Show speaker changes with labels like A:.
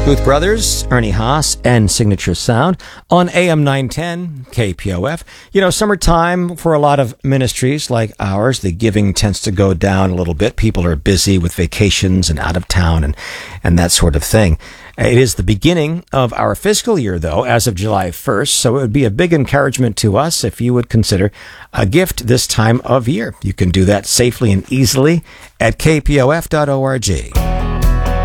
A: Booth Brothers, Ernie Haas, and Signature Sound on AM 910 KPOF. You know, summertime for a lot of ministries like ours, the giving tends to go down a little bit. People are busy with vacations and out of town and that sort of thing. It is the beginning of our fiscal year, though, as of July 1st, so it would be a big encouragement to us if you would consider a gift this time of year. You can do that safely and easily at kpof.org.